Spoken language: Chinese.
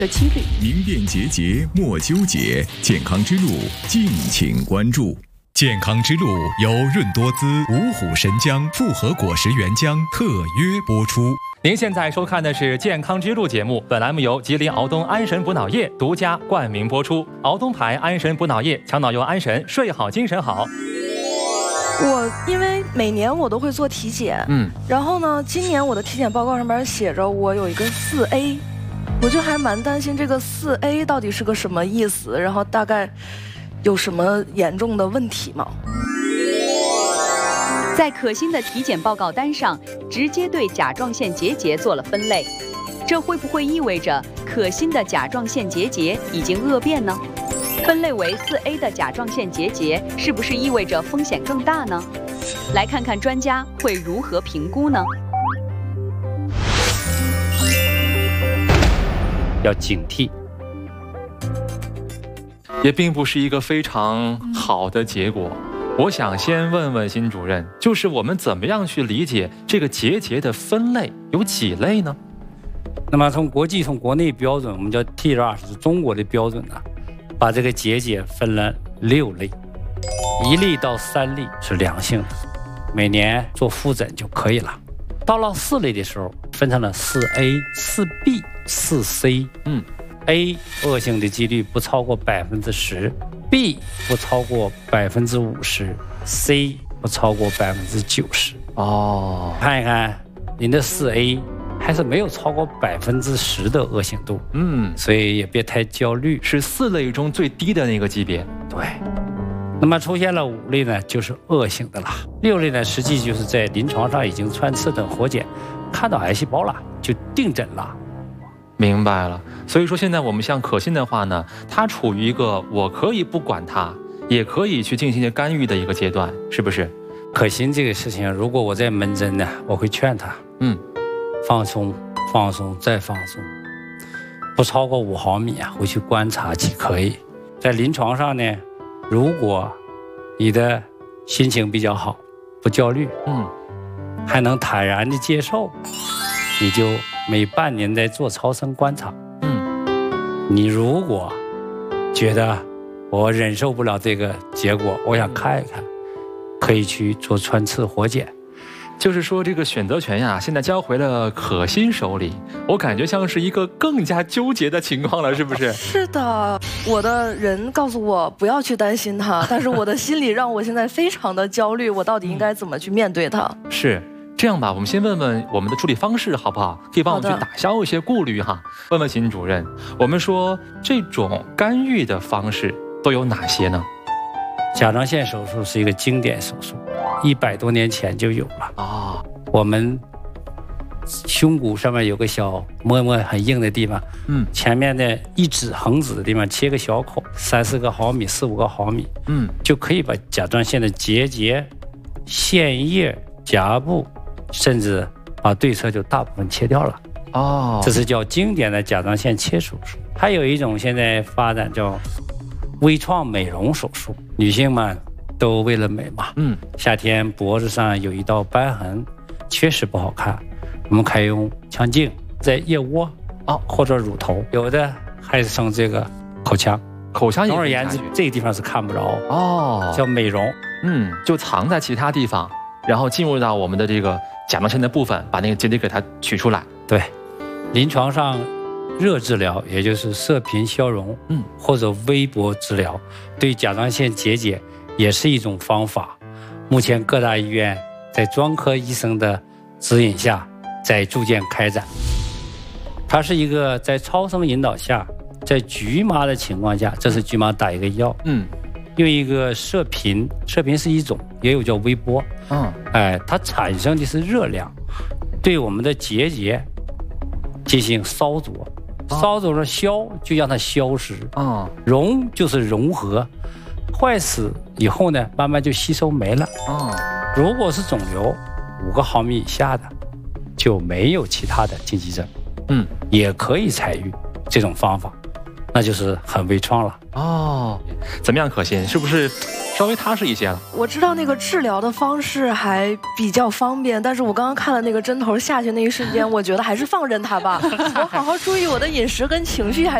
的几率。 明辨节节莫纠结，健康之路敬请关注。健康之路由润多滋、五虎神姜复合果实原浆特约播出。 您现在收看的是《健康之路》节目，本栏目由吉林敖东安神补脑液独家冠名播出。敖东牌安神补脑液，强脑优安神，睡好精神好。 我因为每年我都会做体检，然后呢，今年我的体检报告上面写着我有一个4A， 我就还蛮担心这个4A到底是个什么意思，然后大概有什么严重的问题吗？ 在可心的体检报告单上，直接对甲状腺结节做了分类，这会不会意味着可心的甲状腺结节已经恶变呢？分类为4A 的甲状腺结节，是不是意味着风险更大呢？来看看专家会如何评估呢？ 要警惕， 也并不是一个非常好的结果。我想先问问辛主任，就是我们怎么样去理解这个结节的分类，有几类呢？ 那么从国际、从国内标准，我们叫 T20，是中国的标准呢，把这个结节分了6类，1类到3类是良性的，每年做复诊就可以了。到了4类的时候，分成了4A、4B、4C。A 恶性的几率不超过10%，B 不超过50%，C 不超过90%。看一看您的4A 还是没有超过10%的恶性度，所以也别太焦虑， 是4类中最低的那个级别。 对。那么出现了5类呢，就是恶性的了。6类呢，实际就是在临床上已经穿刺等活检看到癌细胞了，就定诊了。 明白了。所以说现在我们像可心的话呢，它处于一个我可以不管它，也可以去进行一些干预的一个阶段，是不是？ 可心这个事情，如果我在门诊呢，我会劝他，放松，放松，再放松，不超过5毫米啊，回去观察即可以。在临床上呢，如果你的心情比较好，不焦虑，还能坦然的接受，你就每半年再做超声观察。你如果觉得我忍受不了这个结果，我想看一看，可以去做穿刺活检。 就是说这个选择权呀，现在交回了可心手里，我感觉像是一个更加纠结的情况了，是不是？ 是的，我的人告诉我不要去担心它，但是我的心里让我现在非常的焦虑，我到底应该怎么去面对它？ 是这样吧，我们先问问我们的处理方式好不好？可以帮我们去打消一些顾虑哈。问问秦主任，我们说这种干预的方式都有哪些呢？ 甲状腺手术是一个经典手术，100多年前就有了。我们胸骨上面有个小摸摸很硬的地方，前面的一指横指的地方切个小口，3-4个毫米，4-5个毫米，就可以把甲状腺的结节、腺叶、夹部，甚至把对侧就大部分切掉了。这是叫经典的甲状腺切手术。还有一种现在发展叫微创美容手术，女性们都为了美嘛，夏天脖子上有一道斑痕，确实不好看，我们可以用腔镜在腋窝或者乳头，有的还是生这个口腔总而言之，这个地方是看不着叫美容， 就藏在其他地方，然后进入到我们的这个甲状腺的部分，把那个结节给它取出来。 对，临床上热治疗，也就是射频消融，或者微波治疗，对甲状腺结节也是一种方法。目前各大医院在专科医生的指引下，在逐渐开展。它是一个在超声引导下，在局麻的情况下，这是局麻打一个药，用一个射频是一种，也有叫微波，它产生的是热量，对我们的结节进行烧灼。烧灼了消就让它消失，融就是融合，坏死以后呢，慢慢就吸收没了。如果是肿瘤5个毫米以下的，就没有其他的禁忌症，也可以采用这种方法。 那就是很微创了。 哦，怎么样可信？是不是稍微踏实一些了？ 我知道那个治疗的方式还比较方便，但是我刚刚看了那个针头下去那一瞬间，我觉得还是放任它吧，我好好注意我的饮食跟情绪还。